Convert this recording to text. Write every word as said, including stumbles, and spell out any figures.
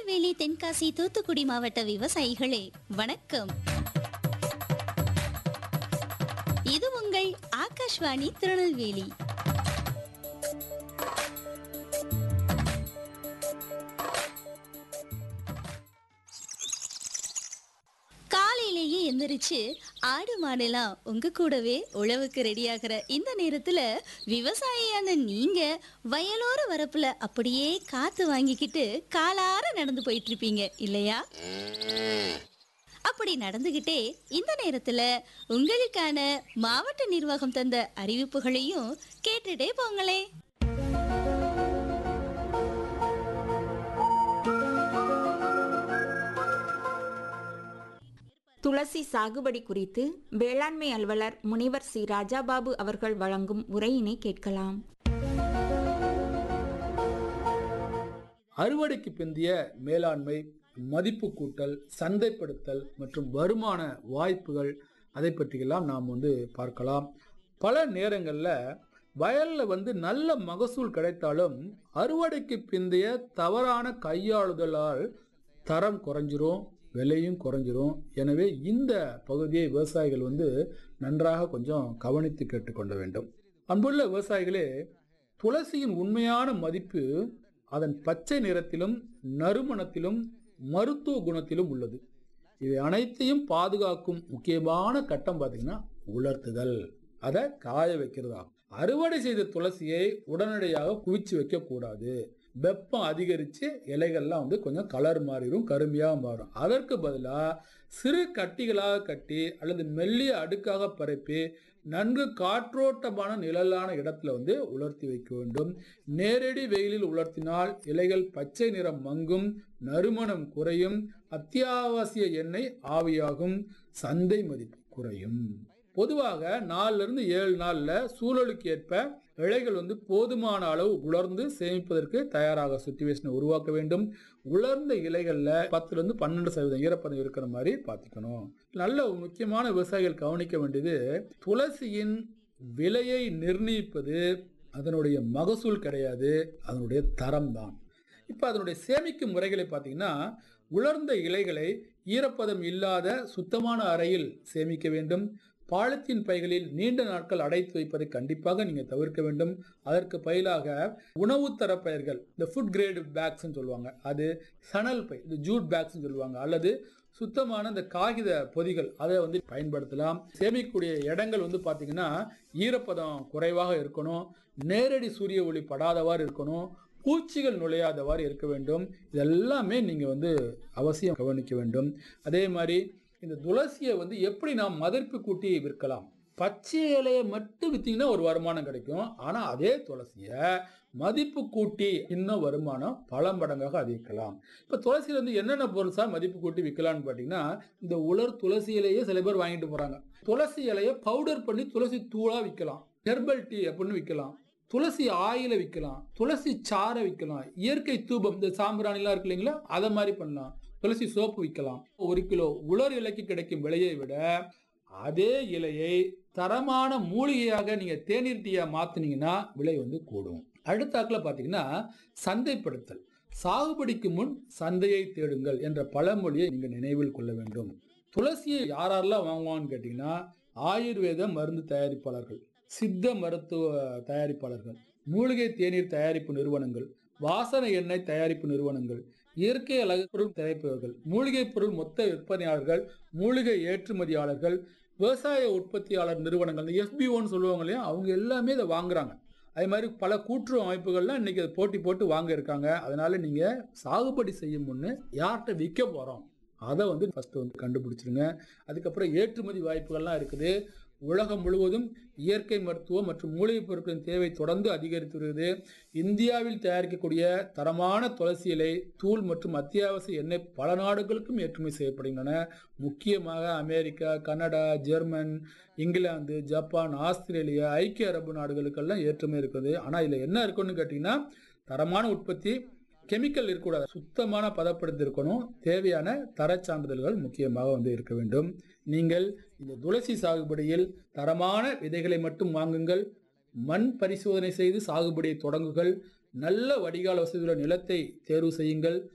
திருநெல்வேலி, தென்காசி, தூத்துக்குடி மாவட்ட விவசாயிகளே வணக்கம். இது உங்கள் ஆகாஷ்வாணி திருநெல்வேலி. காலையிலேயே எந்திரிச்சு ஆடு மாடெல்லாம் உங்க கூடவே உழவுக்கு ரெடியாகிற இந்த நேரத்துல விவசாயியான நீங்க வயலோர வரப்புல அப்படியே காத்து வாங்கிக்கிட்டு காலார நடந்து போயிட்டு இருப்பீங்க இல்லையா? அப்படி நடந்துகிட்டே இந்த நேரத்துல உங்களுக்கான மாவட்ட நிர்வாகம் தந்த அறிவிப்புகளையும் கேட்டுட்டே போங்களே. துளசி சாகுபடி குறித்து வேளாண்மை அலுவலர் முனைவர் சி ராஜாபாபு அவர்கள் வழங்கும் உரையினை கேட்கலாம். அறுவடைக்கு பிந்தைய மேலாண்மை, மதிப்பு கூட்டல், சந்தைப்படுத்தல் மற்றும் வருமான வாய்ப்புகள், அதை பற்றியெல்லாம் நாம் வந்து பார்க்கலாம். பல நேரங்களில் வயலில் வந்து நல்ல மகசூல் கிடைத்தாலும் அறுவடைக்கு பிந்தைய தவறான கையாளுதலால் தரம் குறைஞ்சிரும், விலையும் குறைஞ்சிரும். எனவே இந்த பகுதியை விவசாயிகள் வந்து நன்றாக கொஞ்சம் கவனித்து கேட்டுக்கொள்ள வேண்டும். அன்புள்ள விவசாயிகளே, துளசியின் உண்மையான மதிப்பு அதன் பச்சை நிறத்திலும் நறுமணத்திலும் மருத்துவ குணத்திலும் உள்ளது. இவை அனைத்தையும் பாதுகாக்கும் முக்கியமான கட்டம் பார்த்தீங்கன்னா உலர்த்துதல், அதை காய வைக்கிறதாகும். அறுவடை செய்த துளசியை உடனடியாக குவிச்சு வைக்க கூடாது. வெப்பம் அதிகரித்து இலைகள்லாம் வந்து கொஞ்சம் கலர் மாறிடும், கருமையாக மாறும். அதற்கு பதிலாக சிறு கட்டிகளாக கட்டி அல்லது மெல்லிய அடுக்காக பரப்பி நன்கு காற்றோட்டமான நிழலான இடத்துல வந்து உலர்த்தி வைக்க வேண்டும். நேரடி வெயிலில் உலர்த்தினால் இலைகள் பச்சை நிறம் மங்கும், நறுமணம் குறையும், அத்தியாவசிய எண்ணெய் ஆவியாகும், சந்தை மதிப்பு குறையும். பொதுவாக நாலுல இருந்து ஏழு நாள்ல சூழலுக்கு ஏற்ப இலைகள் வந்து போதுமான அளவு உலர்ந்து சேமிப்பதற்கு தயாராக சிச்சுவேஷனை உருவாக்க வேண்டும். உலர்ந்த இலைகள்ல பத்துல இருந்து பன்னெண்டு சதவீதம் ஈரப்பதம் இருக்கிற மாதிரி பார்த்துக்கணும். நல்ல முக்கியமான விவசாயிகள் கவனிக்க வேண்டியது, துளசியின் விலையை நிர்ணயிப்பது அதனுடைய மகசூல் கிடையாது, அதனுடைய தரம் தான். இப்போ அதனுடைய சேமிக்கும் முறைகளை பார்த்தீங்கன்னா, உலர்ந்த இலைகளை ஈரப்பதம் இல்லாத சுத்தமான அறையில் சேமிக்க வேண்டும். பாலித்தீன் பைகளில் நீண்ட நாட்கள் அடைத்து வைப்பதை கண்டிப்பாக நீங்கள் தவிர்க்க வேண்டும். அதற்கு பதிலாக உணவு தர பயிர்கள், இந்த ஃபுட் கிரேடு பேக்ஸ் சொல்லுவாங்க, அது சணல் பை, இந்த ஜூட் பேக்ஸ் சொல்லுவாங்க, அல்லது சுத்தமான இந்த காகித பொதிகள், அதை வந்து பயன்படுத்தலாம். சேமிக்கக்கூடிய இடங்கள் வந்து பார்த்தீங்கன்னா ஈரப்பதம் குறைவாக இருக்கணும், நேரடி சூரிய ஒளி படாதவாறு இருக்கணும், பூச்சிகள் நுழையாதவாறு இருக்க வேண்டும். இதெல்லாமே நீங்கள் வந்து அவசியம் கவனிக்க வேண்டும். அதே மாதிரி இந்த துளசியை வந்து எப்படி நாம் மதிப்பு கூட்டி விற்கலாம். பச்சை இலையை மட்டும் விற்றீங்கன்னா ஒரு வருமானம் கிடைக்கும். ஆனால் அதே துளசியை மதிப்பு கூட்டி இன்னும் வருமானம் பல மடங்காக அதிகரிக்கலாம். இப்போ துளசியில் வந்து என்னென்ன பொருள் சார் மதிப்பு கூட்டி விற்கலான்னு பார்த்தீங்கன்னா, இந்த உலர் துளசி இலையே சில பேர் வாங்கிட்டு போகிறாங்க. துளசி இலையை பவுடர் பண்ணி துளசி தூளாக விற்கலாம், ஹெர்பல் டீ அப்படின்னு விற்கலாம், துளசி ஆயில விற்கலாம், துளசி சாரை விற்கலாம், இயற்கை தூபம், இந்த சாம்பிராணிலாம் இருக்கு இல்லைங்களா, அதை மாதிரி பண்ணலாம், துளசி சோப்பு விற்கலாம். ஒரு கிலோ உலர் இலைக்கு கிடைக்கும் விலையை விட அதே இலையை தரமான மூலிகையாக நீங்க தேநீர் டீயா மாத்தினீங்கன்னா விலை வந்து கூடும். அடுத்தாக்குல பாத்தீங்கன்னா சந்தைப்படுத்தல். சாகுபடிக்கு முன் சந்தையை தேடுங்கள் என்ற பழமொழியை நீங்க நினைவில் கொள்ள வேண்டும். துளசியை யாரெல்லாம் வாங்குவான்னு கேட்டீங்கன்னா, ஆயுர்வேத மருந்து தயாரிப்பாளர்கள், சித்த மருத்துவ தயாரிப்பாளர்கள், மூலிகை தேநீர் தயாரிப்பு நிறுவனங்கள், வாசனை எண்ணெய் தயாரிப்பு நிறுவனங்கள், இயற்கை அழகு பொருள் தயாரிப்பவர்கள், மூலிகை பொருள் மொத்த விற்பனையாளர்கள், மூலிகை ஏற்றுமதியாளர்கள், விவசாய உற்பத்தியாளர் நிறுவனங்கள், எஃபிஓன்னு சொல்லுவாங்க இல்லையா, அவங்க எல்லாமே இதை வாங்குறாங்க. அதே மாதிரி பல கூட்டுறவு அமைப்புகள்லாம் இன்னைக்கு அதை போட்டி போட்டு வாங்க இருக்காங்க. அதனால நீங்க சாகுபடி செய்யும் முன்னு யார்கிட்ட விற்க போறோம் அதை வந்து ஃபர்ஸ்ட் வந்து கண்டுபிடிச்சிருங்க. அதுக்கப்புறம் ஏற்றுமதி வாய்ப்புகள்லாம் இருக்குது. உலகம் முழுவதும் இயற்கை மருத்துவம் மற்றும் மூலிகை பொருட்களின் தேவை தொடர்ந்து அதிகரித்து வருகிறது. இந்தியாவில் தயாரிக்கக்கூடிய தரமான துளசி இலை தூள் மற்றும் அத்தியாவசிய எண்ணெய் பல நாடுகளுக்கும் ஏற்றுமதி செய்யப்படுகின்றன. முக்கியமாக America, Canada, German, England, Japan, Australia, ஐக்கிய அரபு நாடுகளுக்கெல்லாம் ஏற்றுமதி இருக்குது. ஆனால் இதில் என்ன இருக்குன்னு கேட்டிங்கன்னா, தரமான உற்பத்தி, கெமிக்கல் இருக்கக்கூடாது, சுத்தமான பதப்படுத்தி இருக்கணும், தேவையான தர சான்றிதழ்கள் முக்கியமாக வந்து இருக்க வேண்டும். நீங்கள் இந்த துளசி சாகுபடியில் தரமான விதைகளை மட்டும் வாங்குங்கள், மண் பரிசோதனை செய்து சாகுபடியை தொடங்குங்கள், நல்ல வடிகால் வசதியுள்ள நிலத்தை தேர்வு செய்யுங்கள்,